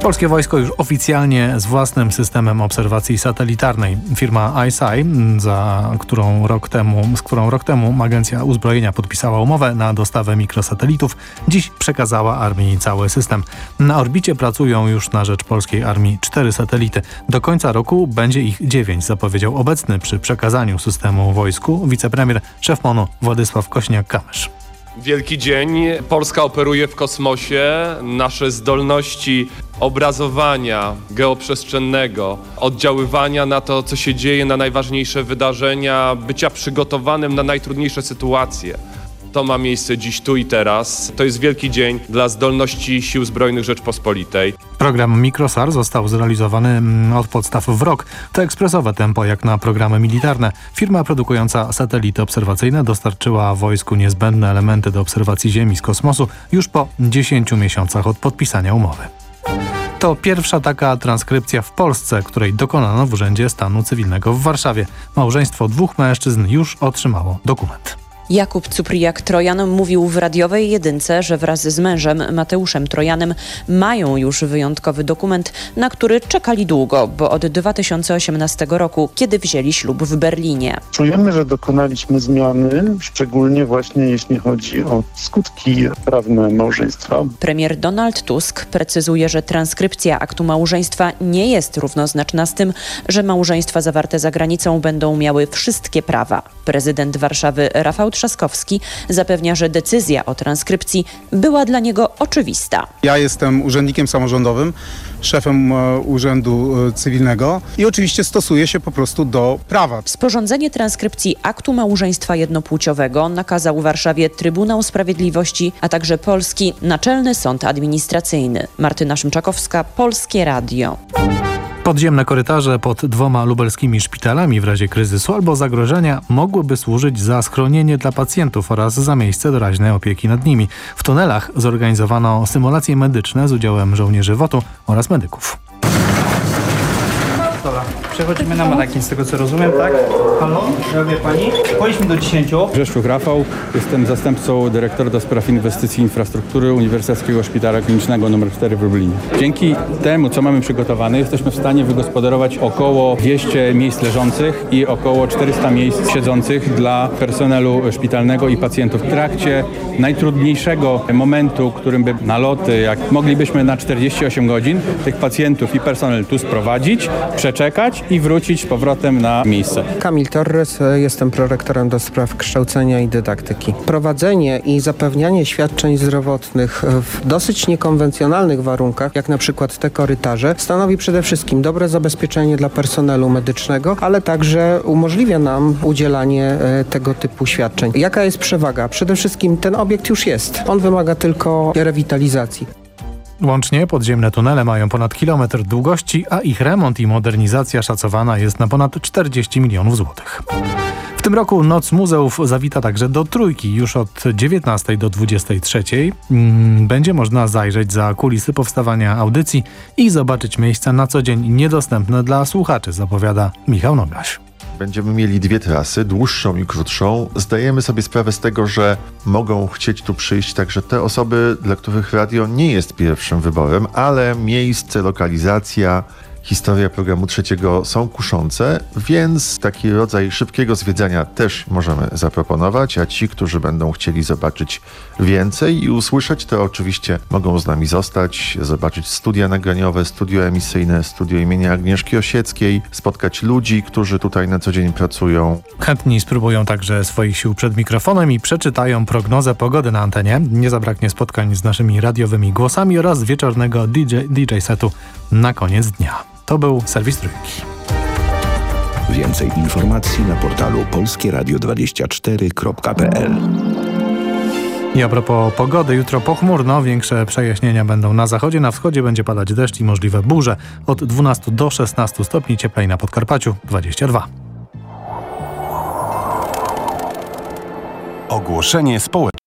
Polskie wojsko już oficjalnie z własnym systemem obserwacji satelitarnej. Firma ICEYE, z którą rok temu Agencja Uzbrojenia podpisała umowę na dostawę mikrosatelitów, dziś przekazała armii cały system. Na orbicie pracują już na rzecz polskiej armii 4 satelity. Do końca roku będzie ich 9, zapowiedział obecny przy przekazaniu systemu wojsku wicepremier, szef MON-u Władysław Kosiniak-Kamysz. Wielki dzień. Polska operuje w kosmosie. Nasze zdolności obrazowania geoprzestrzennego, oddziaływania na to, co się dzieje, na najważniejsze wydarzenia, bycia przygotowanym na najtrudniejsze sytuacje. To ma miejsce dziś, tu i teraz. To jest wielki dzień dla zdolności Sił Zbrojnych Rzeczpospolitej. Program Mikrosar został zrealizowany od podstaw w rok. To ekspresowe tempo jak na programy militarne. Firma produkująca satelity obserwacyjne dostarczyła wojsku niezbędne elementy do obserwacji Ziemi z kosmosu już po 10 miesiącach od podpisania umowy. To pierwsza taka transkrypcja w Polsce, której dokonano w Urzędzie Stanu Cywilnego w Warszawie. Małżeństwo 2 mężczyzn już otrzymało dokument. Jakub Cupriak-Trojan mówił w radiowej jedynce, że wraz z mężem Mateuszem Trojanem mają już wyjątkowy dokument, na który czekali długo, bo od 2018 roku, kiedy wzięli ślub w Berlinie. Czujemy, że dokonaliśmy zmiany, szczególnie właśnie jeśli chodzi o skutki prawne małżeństwa. Premier Donald Tusk precyzuje, że transkrypcja aktu małżeństwa nie jest równoznaczna z tym, że małżeństwa zawarte za granicą będą miały wszystkie prawa. Prezydent Warszawy Rafał Trzaskowski zapewnia, że decyzja o transkrypcji była dla niego oczywista. Ja jestem urzędnikiem samorządowym, szefem Urzędu Cywilnego i oczywiście stosuję się po prostu do prawa. Sporządzenie transkrypcji aktu małżeństwa jednopłciowego nakazał w Warszawie Trybunał Sprawiedliwości, a także Polski Naczelny Sąd Administracyjny. Martyna Szymczakowska, Polskie Radio. Podziemne korytarze pod 2 lubelskimi szpitalami w razie kryzysu albo zagrożenia mogłyby służyć za schronienie dla pacjentów oraz za miejsce doraźnej opieki nad nimi. W tunelach zorganizowano symulacje medyczne z udziałem żołnierzy WOT-u oraz medyków. Dobra, przechodzimy na manekin, z tego co rozumiem, tak? Halo, wie pani? Policzmy do 10. Grzeszczuk Rafał, jestem zastępcą dyrektora do spraw inwestycji i infrastruktury Uniwersyteckiego Szpitala Klinicznego nr 4 w Lublinie. Dzięki temu, co mamy przygotowane, jesteśmy w stanie wygospodarować około 200 miejsc leżących i około 400 miejsc siedzących dla personelu szpitalnego i pacjentów. W trakcie najtrudniejszego momentu, którym by naloty, jak moglibyśmy na 48 godzin, tych pacjentów i personel tu sprowadzić, przeczekać i wrócić z powrotem na miejsce. Kamil Torres, jestem prorektorem do spraw kształcenia i dydaktyki. Prowadzenie i zapewnianie świadczeń zdrowotnych w dosyć niekonwencjonalnych warunkach, jak na przykład te korytarze, stanowi przede wszystkim dobre zabezpieczenie dla personelu medycznego, ale także umożliwia nam udzielanie tego typu świadczeń. Jaka jest przewaga? Przede wszystkim ten obiekt już jest. On wymaga tylko rewitalizacji. Łącznie podziemne tunele mają ponad kilometr długości, a ich remont i modernizacja szacowana jest na ponad 40 milionów złotych. W tym roku Noc Muzeów zawita także do Trójki. Już od 19 do 23 będzie można zajrzeć za kulisy powstawania audycji i zobaczyć miejsca na co dzień niedostępne dla słuchaczy, zapowiada Michał Nogaś. Będziemy mieli 2 trasy, dłuższą i krótszą. Zdajemy sobie sprawę z tego, że mogą chcieć tu przyjść także te osoby, dla których radio nie jest pierwszym wyborem, ale miejsce, lokalizacja, historia programu trzeciego są kuszące, więc taki rodzaj szybkiego zwiedzania też możemy zaproponować, a ci, którzy będą chcieli zobaczyć więcej i usłyszeć, to oczywiście mogą z nami zostać, zobaczyć studia nagraniowe, studio emisyjne, studio imienia Agnieszki Osieckiej, spotkać ludzi, którzy tutaj na co dzień pracują. Chętni spróbują także swoich sił przed mikrofonem i przeczytają prognozę pogody na antenie. Nie zabraknie spotkań z naszymi radiowymi głosami oraz wieczornego DJ setu na koniec dnia. To był serwis Trójki. Więcej informacji na portalu polskieradio24.pl. I a propos pogody, jutro pochmurno, większe przejaśnienia będą na zachodzie, na wschodzie będzie padać deszcz i możliwe burze. Od 12 do 16 stopni, cieplej na Podkarpaciu 22. Ogłoszenie społeczne.